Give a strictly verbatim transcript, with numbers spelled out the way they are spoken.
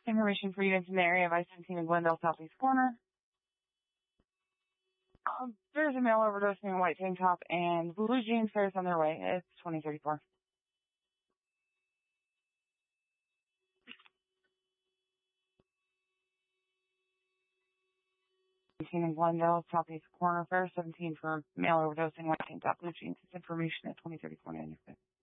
Information for units in the area of I seventeen in Glendale Southeast Corner. Um, there's a male overdosing in a white tank top and blue jeans. Fares on their way. It's twenty thirty-four. seventeen in Glendale Southeast Corner. Fare seventeen for male overdosing white tank top, blue jeans. It's information at twenty thirty-four ninety-six.